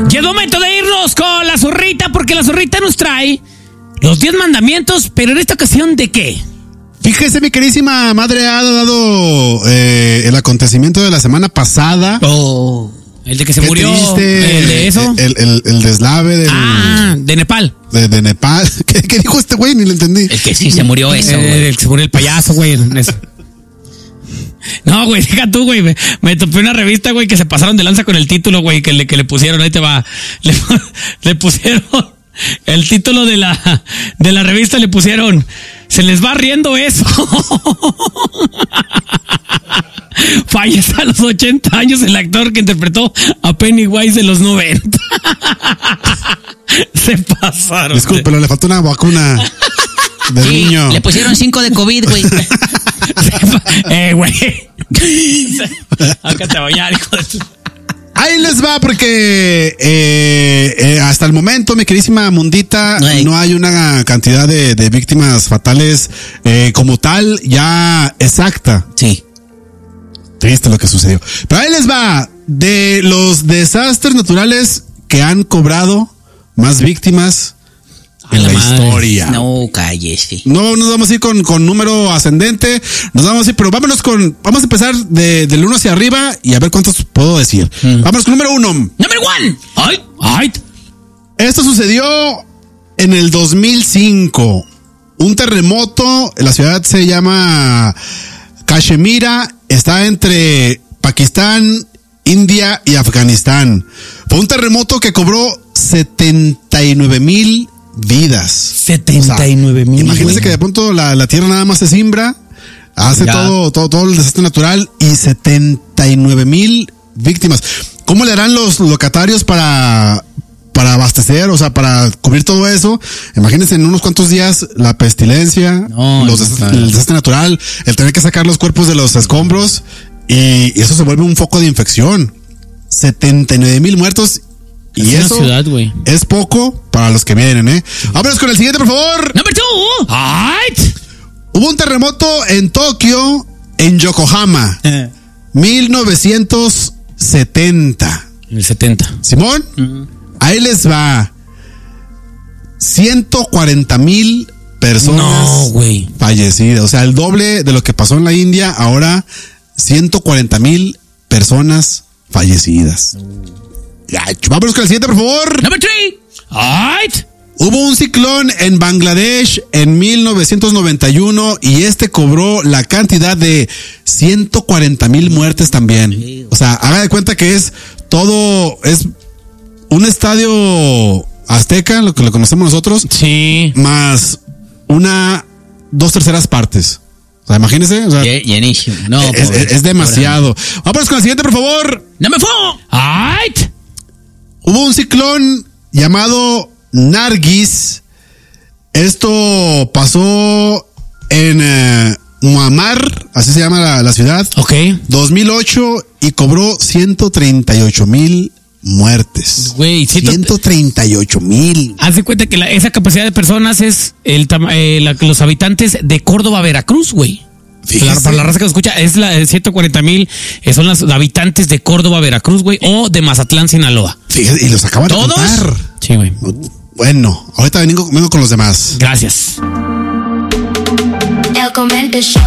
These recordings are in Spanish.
Llegó momento de irnos con la zorrita, porque la zorrita nos trae los 10 mandamientos, pero en esta ocasión, ¿de qué? Fíjese, mi queridísima madre ha dado el acontecimiento de la semana pasada. Oh, el de que se Qué murió. triste, El de eso. El deslave del... de Nepal. De Nepal. ¿Qué dijo este güey? Ni lo entendí. El que sí se murió eso, güey. El que se murió el payaso, güey. No, güey, deja tú, güey. Me topé una revista, güey, que se pasaron de lanza con el título, güey, que le pusieron, ahí te va. Le pusieron el título de la revista, le pusieron, se les va riendo eso. Fallece a los 80 años el actor que interpretó a Pennywise de los 90. Se pasaron. Disculpe, pero le faltó una vacuna del niño. Le pusieron 5 de COVID, güey. Güey. Acá te voy a bañar, hijo de tu... Ahí les va, porque hasta el momento, mi queridísima Mundita, no hay una cantidad de víctimas fatales como tal, ya exacta. Sí. Triste lo que sucedió. Pero ahí les va, de los desastres naturales que han cobrado más víctimas en la historia. No, cállese. No nos vamos a ir con número ascendente, nos vamos a ir, pero vamos a empezar del 1 hacia arriba y a ver cuántos puedo decir. Vámonos con número 1. Número 1. Ay. Esto sucedió en el 2005. Un terremoto, la ciudad se llama Cachemira, está entre Pakistán, India y Afganistán. Fue un terremoto que cobró 79,000 vidas. 79,000. Imagínense que de pronto la tierra nada más se simbra, hace todo el desastre natural y 79,000 víctimas. ¿Cómo le harán los locatarios para abastecer, o sea, para cubrir todo eso? Imagínense en unos cuantos días la pestilencia, el desastre natural, el tener que sacar los cuerpos de los escombros y eso se vuelve un foco de infección. 79,000 muertos. Y es eso ciudad, es poco para los que vienen, ¿eh? Vámonos con el siguiente, por favor. Number 2. Hubo un terremoto en Tokio, en Yokohama. 1970. En el 70. Simón, ahí les va. 140,000 personas fallecidas. O sea, el doble de lo que pasó en la India, ahora 140,000 personas fallecidas. Ya, vámonos con el siguiente, por favor. Number 3. Hubo un ciclón en Bangladesh en 1991 y este cobró la cantidad de 140,000 muertes también. O sea, haga de cuenta que es un estadio azteca, lo que lo conocemos nosotros. Sí. Más 2/3 partes. O sea, imagínense. O sea, llenísimo. No, es demasiado. Vamos con el siguiente, por favor. Number 4. Hubo un ciclón llamado Nargis. Esto pasó en Muammar, así se llama la ciudad. 2008 y cobró 138,000 muertes. Güey, 138,000. Haz de cuenta que esa capacidad de personas es los habitantes de Córdoba, Veracruz, güey. Para la raza que nos escucha, es la de 140,000, son los habitantes de Córdoba, Veracruz, güey, o de Mazatlán, Sinaloa. Fíjate, y los acaban de contar. Sí, güey. Bueno, ahorita vengo con los demás. Gracias. El Comento Show.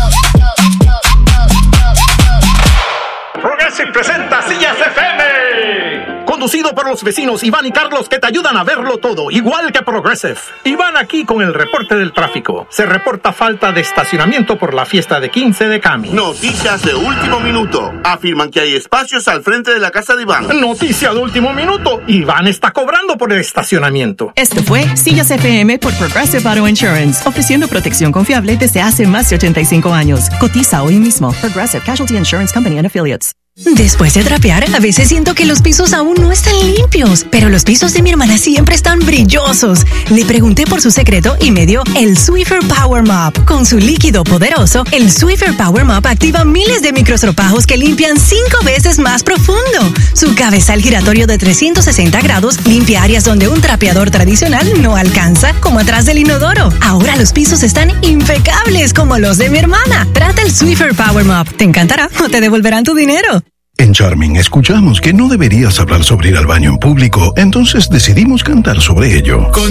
Progressive presenta Sillas FM. Conducido por los vecinos Iván y Carlos, que te ayudan a verlo todo, igual que Progressive. Iván aquí con el reporte del tráfico. Se reporta falta de estacionamiento por la fiesta de 15 de Cami. Noticias de último minuto. Afirman que hay espacios al frente de la casa de Iván. Noticia de último minuto. Iván está cobrando por el estacionamiento. Esto fue Sillas FM por Progressive Auto Insurance, ofreciendo protección confiable desde hace más de 85 años. Cotiza hoy mismo. Progressive Casualty Insurance Company and Affiliates. Después de trapear, a veces siento que los pisos aún no están limpios, pero los pisos de mi hermana siempre están brillosos. Le pregunté por su secreto y me dio el Swiffer Power Mop. Con su líquido poderoso, el Swiffer Power Mop activa miles de microstropajos que limpian 5 veces más profundo. Su cabezal giratorio de 360 grados limpia áreas donde un trapeador tradicional no alcanza, como atrás del inodoro. Ahora los pisos están impecables como los de mi hermana. Trata el Swiffer Power Mop. Te encantará o te devolverán tu dinero. En Charming escuchamos que no deberías hablar sobre ir al baño en público, entonces decidimos cantar sobre ello.